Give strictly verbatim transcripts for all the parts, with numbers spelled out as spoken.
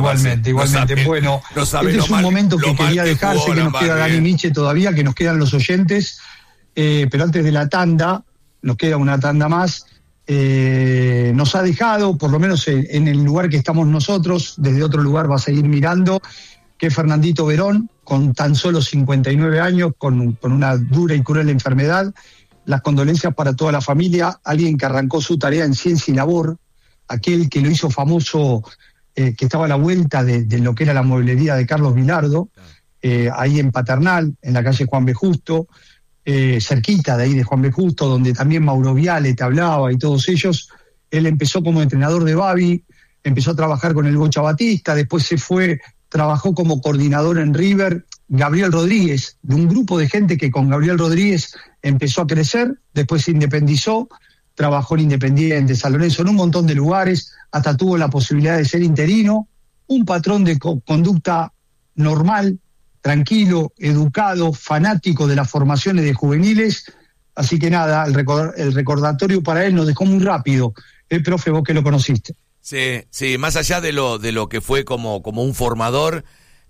Igualmente, igualmente. No sabe, bueno, no sabe este es un mal, momento que quería que dejar, sé que nos queda Dani Miche todavía, que nos quedan los oyentes, eh, pero antes de la tanda, nos queda una tanda más, eh, nos ha dejado, por lo menos en, en el lugar que estamos nosotros, desde otro lugar va a seguir mirando, que es Fernandito Verón, con tan solo cincuenta y nueve años, con, con una dura y cruel enfermedad. Las condolencias para toda la familia, alguien que arrancó su tarea en ciencia y labor, aquel que lo hizo famoso, eh, que estaba a la vuelta de, de lo que era la mueblería de Carlos Vilardo, eh, ahí en Paternal, en la calle Juan B. Justo, eh, cerquita de ahí de Juan B. Justo, donde también Mauro Viale te hablaba y todos ellos. Él empezó como entrenador de Babi, empezó a trabajar con el Bocha Batista, después se fue, trabajó como coordinador en River, Gabriel Rodríguez, de un grupo de gente que con Gabriel Rodríguez empezó a crecer, después se independizó, trabajó en Independiente, San Lorenzo, en un montón de lugares, hasta tuvo la posibilidad de ser interino, un patrón de co- conducta normal, tranquilo, educado, fanático de las formaciones de juveniles, así que nada, el, record- el recordatorio para él nos dejó muy rápido, el profe, vos que lo conociste. Sí, sí, más allá de lo, de lo que fue como, como un formador,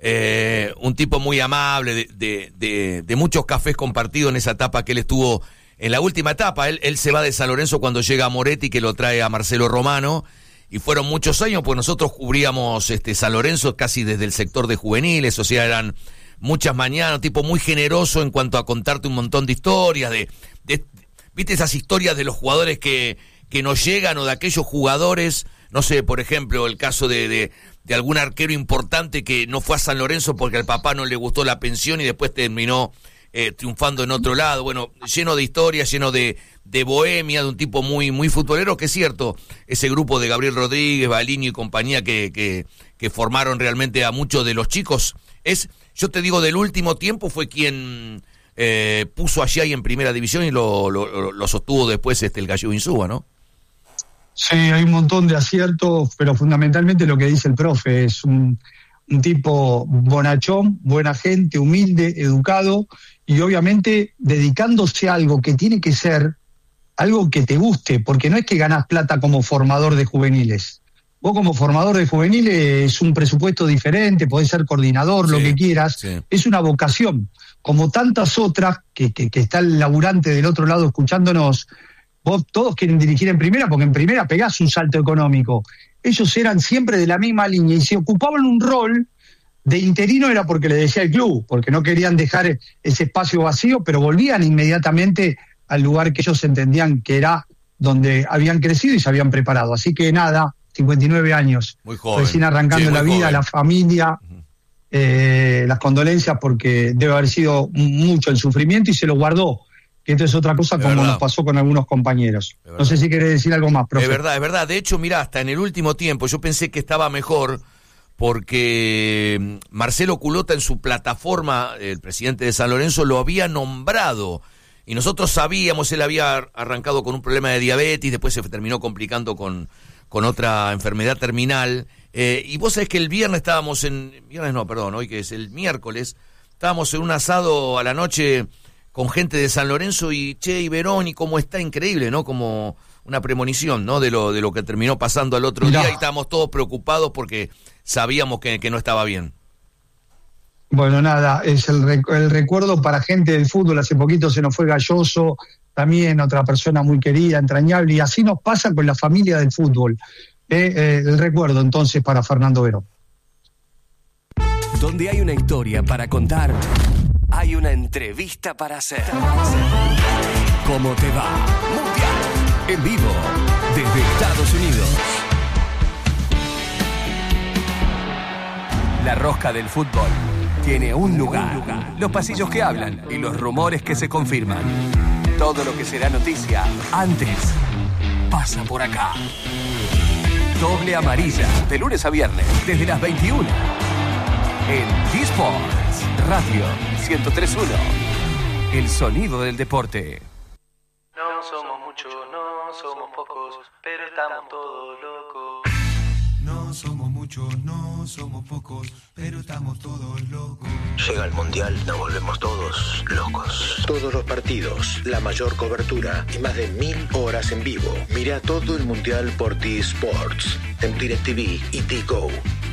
eh, un tipo muy amable, de, de, de, de muchos cafés compartidos en esa etapa que él estuvo. En la última etapa, él, él se va de San Lorenzo cuando llega a Moretti, que lo trae a Marcelo Romano, y fueron muchos años, pues nosotros cubríamos este San Lorenzo casi desde el sector de juveniles, o sea, eran muchas mañanas, tipo muy generoso en cuanto a contarte un montón de historias, de, de viste esas historias de los jugadores que, que nos llegan, o de aquellos jugadores, no sé, por ejemplo, el caso de, de, de algún arquero importante que no fue a San Lorenzo porque al papá no le gustó la pensión y después terminó Eh, triunfando en otro lado, bueno, lleno de historias, lleno de, de bohemia, de un tipo muy muy futbolero, que es cierto, ese grupo de Gabriel Rodríguez, Baliño y compañía que, que, que formaron realmente a muchos de los chicos, es, yo te digo, del último tiempo fue quien eh, puso allí ahí en primera división y lo, lo, lo sostuvo después este el Gallego Insúa, ¿no? Sí, hay un montón de aciertos, pero fundamentalmente lo que dice el profe, es un, un tipo bonachón, buena gente, humilde, educado, y obviamente dedicándose a algo que tiene que ser algo que te guste, porque no es que ganás plata como formador de juveniles. Vos como formador de juveniles es un presupuesto diferente, podés ser coordinador, sí, lo que quieras, sí. Es una vocación, como tantas otras, que, que, que está el laburante del otro lado escuchándonos. Vos todos quieren dirigir en primera, porque en primera pegás un salto económico. Ellos eran siempre de la misma línea y se ocupaban un rol de interino, era porque le decía el club, porque no querían dejar ese espacio vacío, pero volvían inmediatamente al lugar que ellos entendían que era donde habían crecido y se habían preparado. Así que nada, cincuenta y nueve años, muy joven, recién arrancando sí, la vida, joven. La familia, uh-huh. eh, las condolencias, porque debe haber sido mucho el sufrimiento y se lo guardó. Que esto es otra cosa, como nos pasó con algunos compañeros. No sé si querés decir algo más, profe. Es verdad, es verdad. De hecho, mirá, hasta en el último tiempo yo pensé que estaba mejor, porque Marcelo Culota en su plataforma, el presidente de San Lorenzo, lo había nombrado. Y nosotros sabíamos, él había arrancado con un problema de diabetes, después se terminó complicando con, con otra enfermedad terminal. Eh, y vos sabés que el viernes estábamos en... Viernes no, perdón, hoy que es el miércoles, estábamos en un asado a la noche con gente de San Lorenzo y, che, y Verón, y cómo está increíble, ¿no? Como una premonición, ¿no? De lo de lo que terminó pasando al otro Mirá. día, y estábamos todos preocupados porque sabíamos que, que no estaba bien. Bueno, nada, es el, rec- el recuerdo para gente del fútbol. Hace poquito se nos fue Galloso, también otra persona muy querida, entrañable, y así nos pasa con la familia del fútbol. Eh, eh, el recuerdo entonces para Fernando Verón. Donde hay una historia para contar, hay una entrevista para hacer. ¿Cómo te va? Mundial, en vivo, desde Estados Unidos. La rosca del fútbol tiene un lugar. Los pasillos que hablan y los rumores que se confirman. Todo lo que será noticia antes pasa por acá. Doble amarilla, de lunes a viernes, desde las veintiuna. En D-Sports Radio ciento tres punto uno. El sonido del deporte. No somos muchos, no somos pocos, pero estamos todos locos. No somos muchos, no somos pocos, pero estamos todos locos. Llega el Mundial, nos volvemos todos locos. Todos los partidos, la mayor cobertura y más de mil horas en vivo. Mira todo el Mundial por D-Sports, en DirecTV y Tigo.